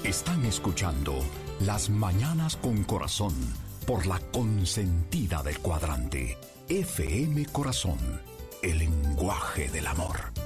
Están escuchando Las Mañanas con Corazón por la consentida del cuadrante. FM Corazón, el lenguaje del amor.